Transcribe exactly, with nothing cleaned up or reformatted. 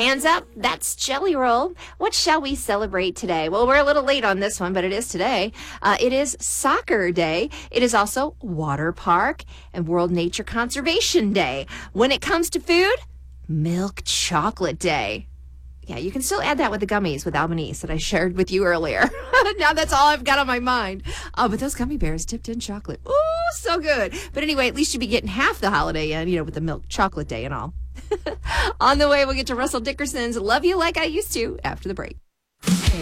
Hands up, that's Jelly Roll. What shall we celebrate today? Well, we're a little late on this one, but it is today. Uh, it is Soccer Day. It is also Water Park and World Nature Conservation Day. When it comes to food, Milk Chocolate Day. Yeah, you can still add that with the gummies with Albanese that I shared with you earlier. Now that's all I've got on my mind. Oh, but those gummy bears dipped in chocolate. Ooh, so good. But anyway, at least you'd be getting half the holiday in, you know, with the Milk Chocolate Day and all. On the way, we'll get to Russell Dickerson's Love You Like I Used to after the break.